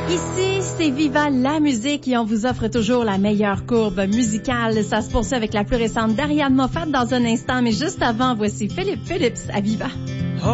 Ici, c'est Viva la musique et on vous offre toujours la meilleure courbe musicale. Ça se poursuit avec la plus récente d'Ariane Moffat dans un instant, mais juste avant, voici Philippe Phillips à Viva.